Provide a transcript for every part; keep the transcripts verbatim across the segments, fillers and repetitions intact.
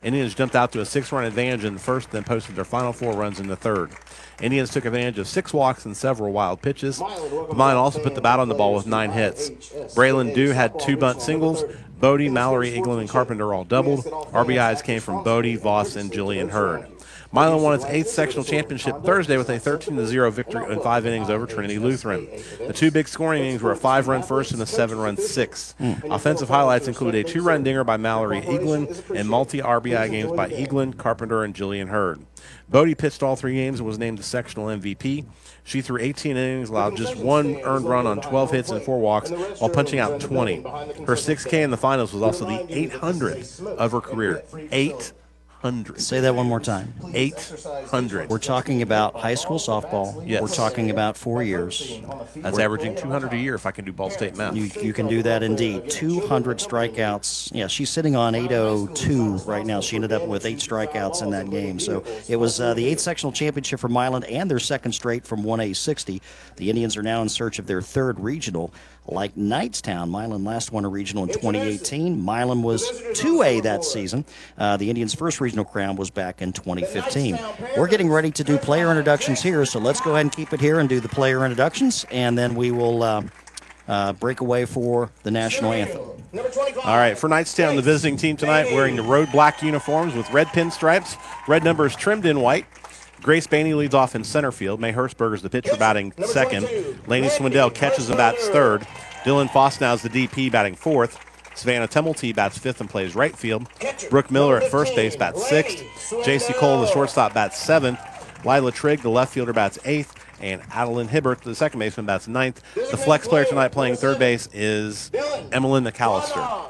Indians jumped out to a six-run advantage in the first, then posted their final four runs in the third. Indians took advantage of six walks and several wild pitches. But Milan also put the bat on the ball with nine hits. Braylon Dew had two bunt singles. Bodie, Mallory, Eaglin, and Carpenter all doubled. R B Is came from Bodie, Voss, and Jillian Hurd. Milan won its eighth sectional championship Thursday with a thirteen to zero victory in five innings over Trinity Lutheran. The two big scoring innings were a five-run first and a seven-run sixth. Mm. Offensive highlights included a two-run dinger by Mallory Eaglin and multi-R B I games by Eaglin, Carpenter, and Jillian Hurd. Bodie pitched all three games and was named the sectional M V P. She threw eighteen innings, allowed just one earned run on twelve hits and four walks while punching out twenty. Her six K in the finals was also the eight hundredth of her career. eight hundred. Say that one more time. eight hundred. We're talking about high school softball. Yes. We're talking about four years. That's We're, averaging two hundred a year if I can do Ball State math. You, you can do that indeed. two hundred strikeouts. Yeah, she's sitting on eight oh two right now. She ended up with eight strikeouts in that game. So it was uh, the eighth sectional championship for Milan and their second straight from one A sixty. The Indians are now in search of their third regional. Like Knightstown, Milan last won a regional in twenty eighteen. Milan was two A that season. Uh, the Indians' first regional crown was back in twenty fifteen. We're getting ready to do player introductions here, so let's go ahead and keep it here and do the player introductions, and then we will uh, uh, break away for the national anthem. All right, for Knightstown, the visiting team tonight, wearing the road black uniforms with red pinstripes, red numbers trimmed in white. Grace Bainey leads off in center field. May Hertzberger's the pitcher batting second. Laney Swindell catches and bats third. Dylan Fosnow's the D P batting fourth. Savannah Temmelty bats fifth and plays right field. Brooke Miller at first base bats sixth. J C Cole, the shortstop, bats seventh. Lila Trigg, the left fielder, bats eighth. And Adeline Hibbert, the second baseman, bats ninth. The flex player tonight playing third base is Emmeline McAllister.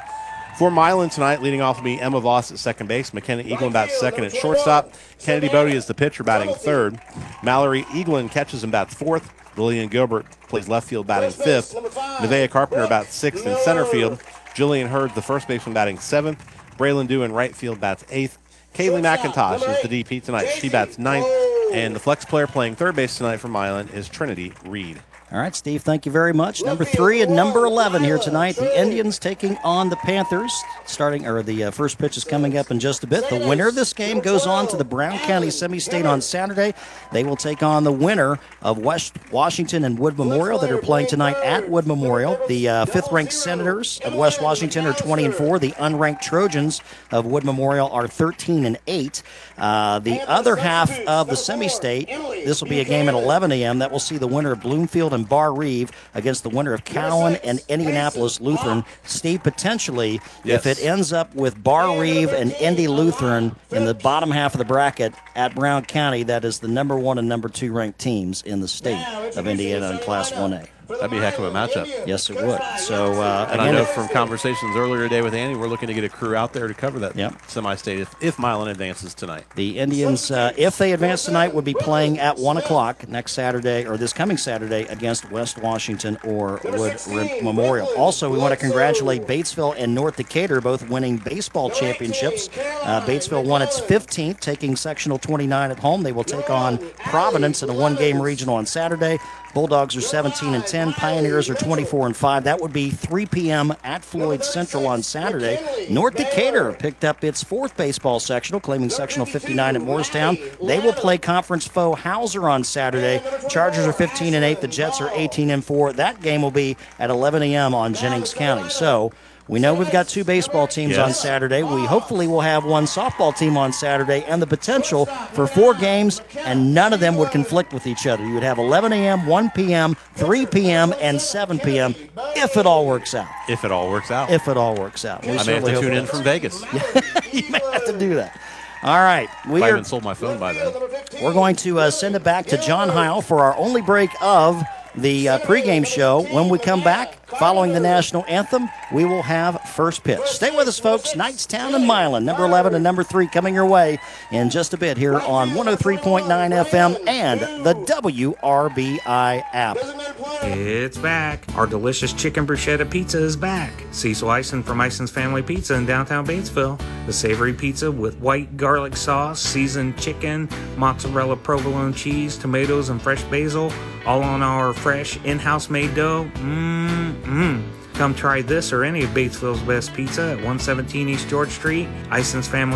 For Milan tonight, leading off will be Emma Voss at second base. McKenna Eaglin bats second at shortstop. Kennedy Bodie is the pitcher batting third. Mallory Eaglin catches and bats fourth. Lillian Gilbert plays left field batting fifth. Nevaeh Carpenter bats sixth in center field. Jillian Hurd, the first baseman, batting seventh. Braylon Dew in right field bats eighth. Kaylee McIntosh is the D P tonight. She bats ninth. And the flex player playing third base tonight for Milan is Trinity Reed. All right, Steve, thank you very much. Number three and number eleven here tonight. The Indians taking on the Panthers. Starting, or the uh, first pitch is coming up in just a bit. The winner of this game goes on to the Brown County Semi-State on Saturday. They will take on the winner of West Washington and Wood Memorial that are playing tonight at Wood Memorial. The uh, fifth-ranked Senators of West Washington are twenty and four. The unranked Trojans of Wood Memorial are thirteen and eight. Uh, the other half of the Semi-State, this will be a game at eleven a.m. That will see the winner of Bloomfield and Bar Reeve against the winner of Cowan and Indianapolis Lutheran. Steve, potentially, yes. if it ends up with Bar Reeve and Indy Lutheran in the bottom half of the bracket at Brown County, that is the number one and number two ranked teams in the state of Indiana in Class one A. That'd be a heck of a matchup. Yes, it would. So, uh, and I know from conversations earlier today with Andy, we're looking to get a crew out there to cover that yep. semi-state if, if Milan advances tonight. The Indians, uh, if they advance tonight, would be playing at one o'clock next Saturday, or this coming Saturday, against West Washington or Wood Memorial. Also, we want to congratulate Batesville and North Decatur, both winning baseball championships. Uh, Batesville won its fifteenth, taking sectional twenty-nine at home. They will take on Providence in a one-game regional on Saturday. Bulldogs are seventeen and ten. Pioneers are twenty-four and five. That would be three p.m. at Floyd Central on Saturday. North Decatur picked up its fourth baseball sectional, claiming sectional fifty-nine at Morristown. They will play conference foe Hauser on Saturday. Chargers are fifteen and eight. The Jets are eighteen and four. That game will be at eleven a.m. on Jennings County. So we know we've got two baseball teams yes. on Saturday. We hopefully will have one softball team on Saturday and the potential for four games, and none of them would conflict with each other. You would have eleven a.m., one p.m., three p.m., and seven p.m. if it all works out. If it all works out. If it all works out. We I may have to tune in from Vegas. You may have to do that. All right. We I are, haven't sold my phone by then. We're going to uh, send it back to John Heil for our only break of the uh, pregame show. When we come back, following the national anthem, we will have first pitch. Stay with us, folks. Knightstown and Milan, number eleven and number three, coming your way in just a bit here on one oh three point nine F M and the W R B I app. It's back. Our delicious chicken bruschetta pizza is back. Cecil Eisen from Eisen's Family Pizza in downtown Batesville. The savory pizza with white garlic sauce, seasoned chicken, mozzarella provolone cheese, tomatoes, and fresh basil, all on our fresh in-house made dough. Mmm-mmm. Come try this or any of Batesville's best pizza at one seventeen East George Street. Eisen's Family